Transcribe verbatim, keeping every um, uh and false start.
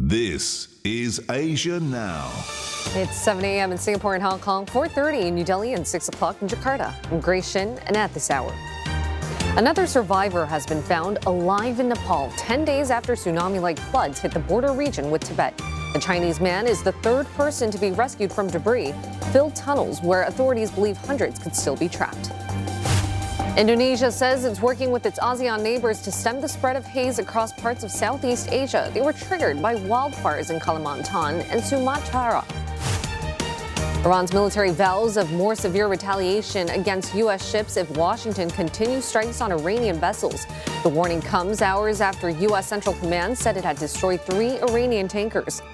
This is Asia Now. It's seven a m in Singapore and Hong Kong, four thirty in New Delhi, and six o'clock in Jakarta. I'm Grace Shin, and at this hour, another survivor has been found alive in Nepal ten days after tsunami-like floods hit the border region with Tibet. The Chinese man is the third person to be rescued from debris-filled tunnels where authorities believe hundreds could still be trapped. Indonesia says it's working with its ASEAN neighbors to stem the spread of haze across parts of Southeast Asia. They were triggered by wildfires in Kalimantan and Sumatra. Iran's military vows of more severe retaliation against U S ships if Washington continues strikes on Iranian vessels. The warning comes hours after U S Central Command said it had destroyed three Iranian tankers.